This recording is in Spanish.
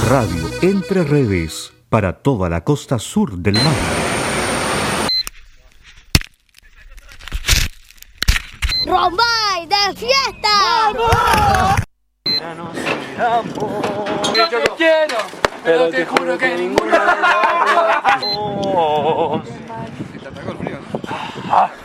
Radio Entre Redes, para toda la costa sur del mar. ¡Rombay de fiesta! ¡Vamos! Yo te quiero, pero te juro que ninguno de los dos.